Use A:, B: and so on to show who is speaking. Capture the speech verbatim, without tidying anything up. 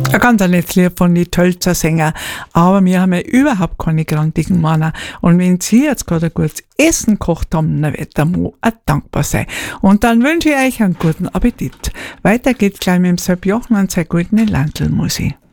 A: Ein ganz nettes Lied von die Tölzer Sänger. Aber wir haben ja überhaupt keine grantigen Männer. Und wenn Sie jetzt gerade ein gutes Essen gekocht haben, dann wird der Mo auch dankbar sein. Und dann wünsche ich euch einen guten Appetit. Weiter geht's gleich mit dem Sepp Jochen und seiner guten Landl-Musik.